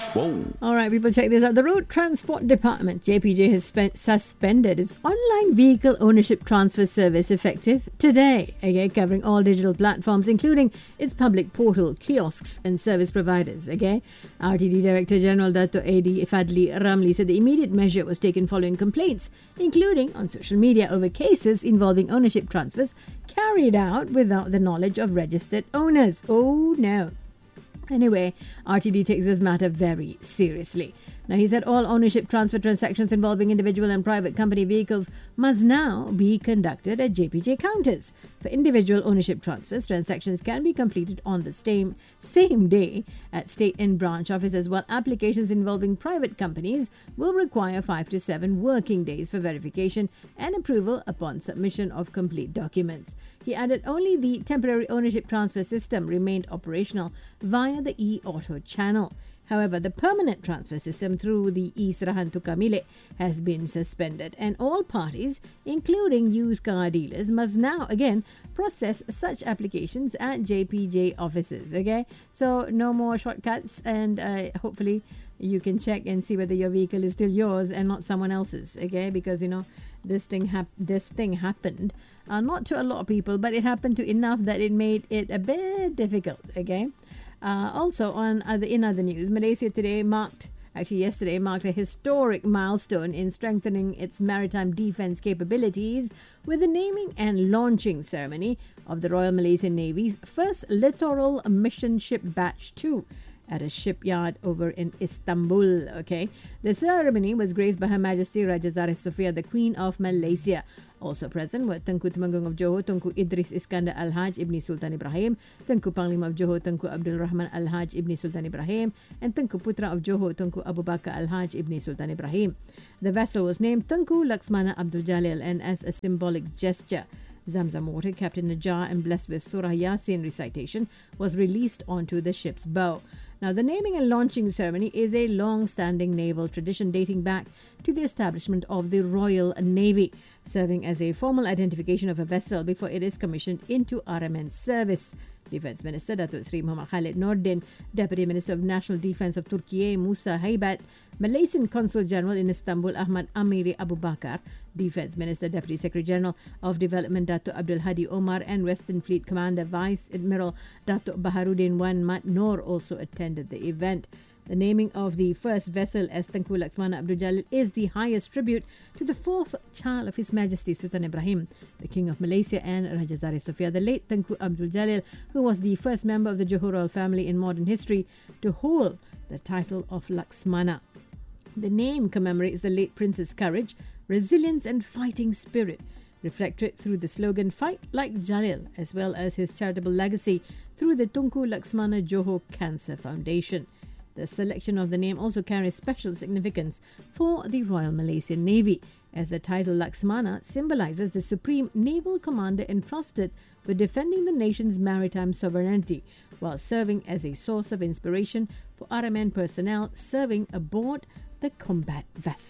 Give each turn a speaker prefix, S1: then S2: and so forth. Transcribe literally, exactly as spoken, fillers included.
S1: Whoa.
S2: All right, people, check this out. The Road Transport Department, J P J, has spent, suspended its online vehicle ownership transfer service effective today, okay, covering all digital platforms, including its public portal, kiosks, and service providers, okay? R T D Director General Dato A D Fadli Ramli said the immediate measure was taken following complaints, including on social media, over cases involving ownership transfers carried out without the knowledge of registered owners. Oh, no. Anyway, R T D takes this matter very seriously. Now, he said all ownership transfer transactions involving individual and private company vehicles must now be conducted at J P J counters. For individual ownership transfers, transactions can be completed on the same, same day at state and branch offices, while applications involving private companies will require five to seven working days for verification and approval upon submission of complete documents. He added only the temporary ownership transfer system remained operational via the e-auto channel. However, the permanent transfer system through the e-Serahan Tukar Milik has been suspended, and all parties, including used car dealers, must now again process such applications at J P J offices. Okay, so no more shortcuts, and uh, hopefully you can check and see whether your vehicle is still yours and not someone else's. Okay, because you know this thing hap- this thing happened uh, not to a lot of people, but it happened to enough that it made it a bit difficult. Okay. Uh, also, on other, in other news, Malaysia today marked, actually yesterday, marked a historic milestone in strengthening its maritime defence capabilities with the naming and launching ceremony of the Royal Malaysian Navy's first littoral mission ship Batch two at a shipyard over in Istanbul. Okay, the ceremony was graced by Her Majesty Raja Zahra Sofia, the Queen of Malaysia. Also present were Tengku Temanggung of Johor, Tengku Idris Iskandar Al-Haj Ibni Sultan Ibrahim, Tengku Panglima of Johor, Tengku Abdul Rahman Al-Haj Ibni Sultan Ibrahim, and Tengku Putra of Johor, Tengku Abu Bakar Al-Haj Ibni Sultan Ibrahim. The vessel was named Tengku Laksmana Abdul Jalil, and as a symbolic gesture, Zamzam water kept in a jar and blessed with Surah Yasin recitation was released onto the ship's bow. Now, the naming and launching ceremony is a long-standing naval tradition dating back to the establishment of the Royal Navy, serving as a formal identification of a vessel before it is commissioned into R M N service. Defence Minister Datuk Seri Muhammad Khalid Nordin, Deputy Minister of National Defence of Turkey Musa Haibat, Malaysian Consul General in Istanbul Ahmad Amiri Abu Bakar, Defence Minister Deputy Secretary General of Development Datuk Abdul Hadi Omar, and Western Fleet Commander Vice Admiral Datuk Baharudin Wan Mat Noor also attended the event. The naming of the first vessel as Tengku Laksmana Abdul Jalil is the highest tribute to the fourth child of His Majesty Sultan Ibrahim, the King of Malaysia, and Raja Zahra Sofia, the late Tengku Abdul Jalil, who was the first member of the Johor royal family in modern history to hold the title of Laksmana. The name commemorates the late prince's courage, resilience, and fighting spirit, reflected through the slogan "Fight like Jalil," as well as his charitable legacy through the Tunku Laksmana Johor Cancer Foundation. The selection of the name also carries special significance for the Royal Malaysian Navy, as the title Laksmana symbolizes the supreme naval commander entrusted with defending the nation's maritime sovereignty, while serving as a source of inspiration for R M N personnel serving aboard the combat vessel.